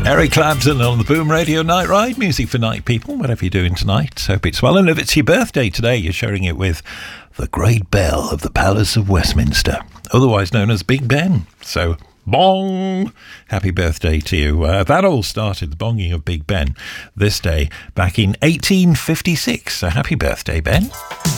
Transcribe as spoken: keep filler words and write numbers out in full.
Eric Clapton on the Boom Radio Night Ride. Music for night people, whatever you're doing tonight. Hope it's well. And if it's your birthday today, you're sharing it with the Great Bell of the Palace of Westminster, otherwise known as Big Ben. So, bong! Happy birthday to you. Uh, that all started, the bonging of Big Ben, this day back in eighteen fifty-six. So happy birthday, Ben.